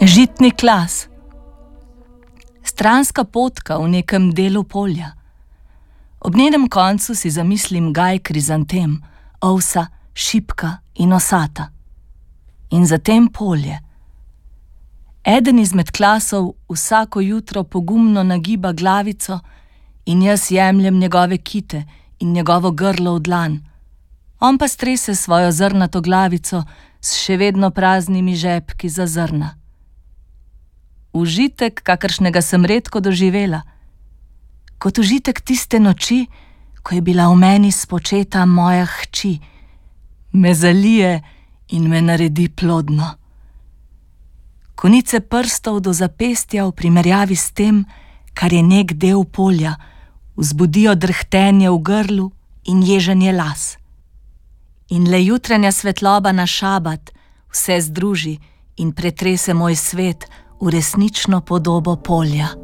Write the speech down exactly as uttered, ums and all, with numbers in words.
Žitni klas. Stranska potka v nekem delu polja. Ob njenem koncu si zamislim gaj krizantem, ovsa, šipka in osata. In zatem polje. Eden izmed klasov vsako jutro pogumno nagiba glavico in jaz jemljem njegove kite in njegovo grlo v dlan. On pa strese svojo zrnato glavico s še vedno praznimi žepki za zrna. Užitek, kakršnega sem redko doživela, kot užitek tiste noči, ko je bila v meni spočeta moja hči, me zalije in me naredi plodno. Konice prstov do zapestja v primerjavi s tem, kar je nek del polja, vzbudijo drhtenje v grlu in ježenje las. In le jutranja svetloba na šabat vse združi in pretrese moj svet v resnično podobo polja.